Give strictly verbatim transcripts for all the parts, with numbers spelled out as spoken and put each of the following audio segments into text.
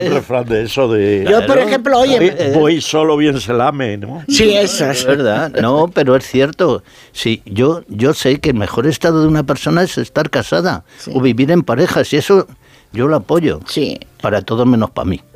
refrán de eso de... Yo, por ejemplo, oye... Voy solo bien se lame, ¿no? Sí, eso es. Es verdad, no, pero es cierto. Sí, yo, yo sé que el mejor estado de una persona es estar casada, sí, o vivir en parejas, y eso yo lo apoyo. Sí. Para todos menos para mí.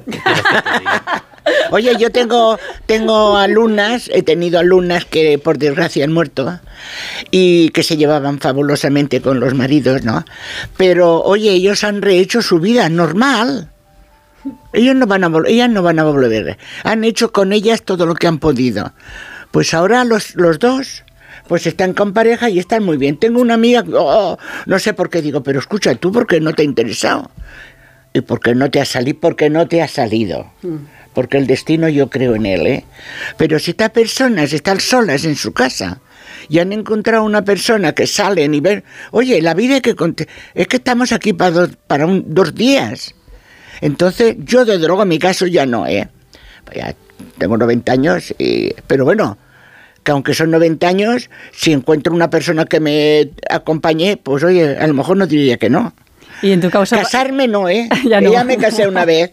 Oye, yo tengo, tengo alumnas, he tenido alumnas que por desgracia han muerto y que se llevaban fabulosamente con los maridos, ¿no? Pero, oye, ellos han rehecho su vida normal. Ellos no van a vol- ellas no van a volver. Han hecho con ellas todo lo que han podido. Pues ahora los, los dos pues están con pareja y están muy bien. Tengo una amiga, oh, no sé por qué digo, pero escucha, ¿tú por qué no te ha interesado? ¿Y por qué no te ha salido? Porque no te ha salido. Mm. Porque el destino yo creo en él, ¿eh? Pero si estas personas están solas en su casa y han encontrado una persona que salen y ven, oye, la vida es que, es que estamos aquí para, dos, para un, dos días. Entonces, yo desde luego en mi caso ya no, ¿eh? Ya tengo noventa años, y, pero bueno, que aunque son noventa años, si encuentro una persona que me acompañe, pues oye, a lo mejor no diría que no. ¿Y en tu caso? Casarme no, ¿eh? Ya no. Ya me casé una vez.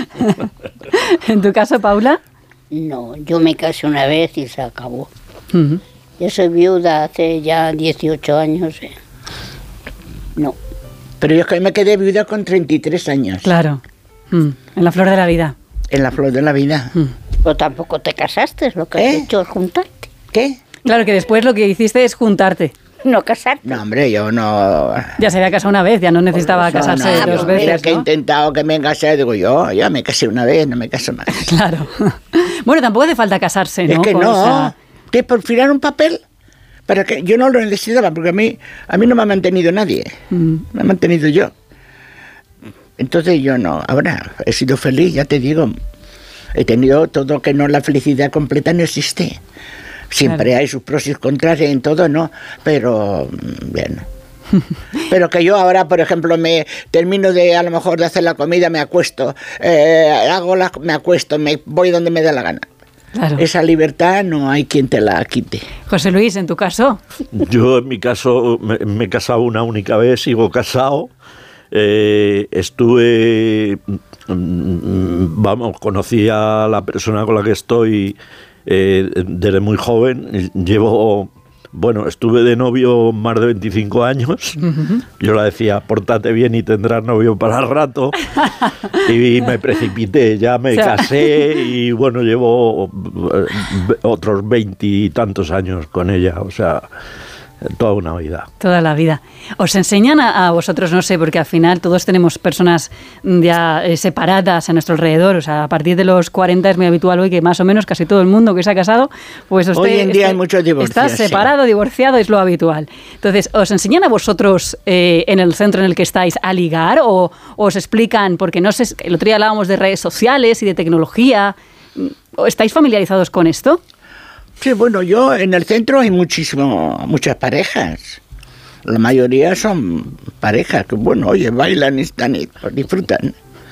¿En tu caso, Paula? No, yo me casé una vez y se acabó. Uh-huh. Yo soy viuda hace ya dieciocho años. ¿eh? No. Pero yo es que me quedé viuda con treinta y tres años. Claro. Mm. En la flor de la vida. En la flor de la vida. Mm. Pero tampoco te casaste, lo que ¿Eh? has hecho es juntarte. ¿Qué? Claro, que después lo que hiciste es juntarte. No casarte. No, hombre, yo no... Ya se había casado una vez, ya no necesitaba pues casarse no, dos no, veces, mira ¿no? que he intentado que me casé, digo yo, ya me casé una vez, no me caso más. Claro. Bueno, tampoco hace falta casarse, ¿no? Es que Con no, esa... que por firmar un papel, para que yo no lo necesitaba, porque a mí, a mí no me ha mantenido nadie, mm. me ha mantenido yo. Entonces yo no, ahora he sido feliz, ya te digo, he tenido todo, que no, la felicidad completa no existe. Siempre claro. Hay sus pros y sus contras en todo, ¿no? Pero, bien. Pero que yo ahora, por ejemplo, me termino de, a lo mejor, de hacer la comida, me acuesto, eh, hago la, me acuesto, me voy donde me da la gana. Claro. Esa libertad no hay quien te la quite. José Luis, ¿en tu caso? Yo, en mi caso, me, me he casado una única vez, sigo casado. Eh, estuve, vamos, conocí a la persona con la que estoy eh, desde muy joven. Llevo, bueno, estuve de novio más de veinticinco años. Uh-huh. Yo le decía, pórtate bien y tendrás novio para el rato. Y me precipité, ya me o sea. casé y bueno, llevo otros veintitantos años con ella, o sea... Toda una vida. Toda la vida. ¿Os enseñan a, a vosotros, no sé, porque al final todos tenemos personas ya eh, separadas a nuestro alrededor, o sea, a partir de los cuarenta es muy habitual hoy que más o menos casi todo el mundo que se ha casado, pues usted... Hoy en día este, hay muchos divorcios. Está separado, sí. divorciado, es lo habitual. Entonces, ¿os enseñan a vosotros eh, en el centro en el que estáis a ligar o, o os explican, porque no sé, el otro día hablábamos de redes sociales y de tecnología, ¿estáis familiarizados con esto? Sí, bueno, yo en el centro hay muchísimo, muchas parejas. La mayoría son parejas que, bueno, oye, bailan y están y disfrutan.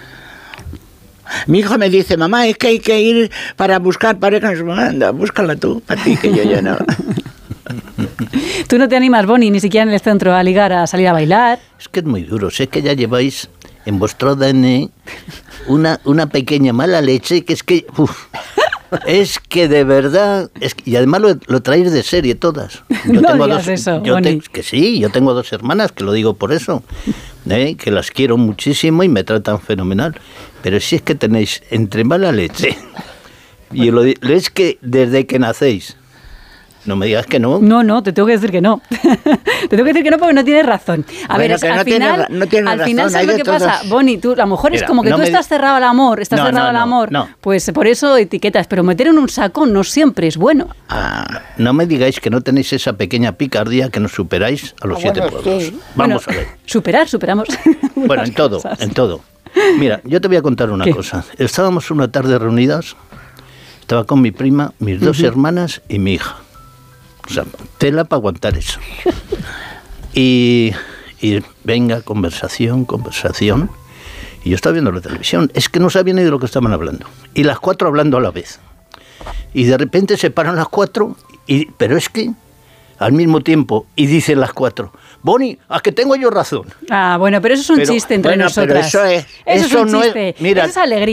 Mi hijo me dice, mamá, es que hay que ir para buscar parejas. Anda, búscala tú, para ti, que yo ya no. ¿Tú no te animas, Boni, ni siquiera en el centro a ligar, a salir a bailar? Es que es muy duro, sé que ya lleváis en vuestro A D N una, una pequeña mala leche que es que... Uf, es que de verdad, es que, y además lo, lo traéis de serie todas. Yo no tengo digas dos, eso, yo Boni. te, que sí, yo tengo dos hermanas, que lo digo por eso, ¿eh? Que las quiero muchísimo y me tratan fenomenal. Pero si es que tenéis entre mala leche, y lo, es que desde que nacéis, no me digas que no. No, no, te tengo que decir que no. Te tengo que decir que no porque no tienes razón. A bueno, ver, es, al no final, tiene, no tiene al razón, final ¿sabes lo que todos... pasa? Boni, tú, a lo mejor Mira, es como que no tú estás di... cerrado al amor, estás no, cerrado no, no, al amor, no. Pues por eso etiquetas, pero meter en un saco no siempre es bueno. Ah, no me digáis que no tenéis esa pequeña picardía que nos superáis a los ah, siete bueno, pueblos. Sí. Vamos bueno, a ver. Superar, superamos. Bueno, en todo, cosas. en todo. Mira, yo te voy a contar una ¿Qué? cosa. Estábamos una tarde reunidas, estaba con mi prima, mis dos uh-huh. hermanas y mi hija. O sea, tela para aguantar eso. Y, y venga, conversación, conversación. Y yo estaba viendo la televisión. Es que no sabía ni de lo que estaban hablando. Y las cuatro hablando a la vez. Y de repente se paran las cuatro. Y, pero es que, al mismo tiempo, y dicen las cuatro, Boni, ¿a que tengo yo razón? Ah, bueno, pero eso es un pero, chiste entre bueno, nosotras. Pero eso es... Eso, eso es un no chiste. Es, mira, eso es alegría.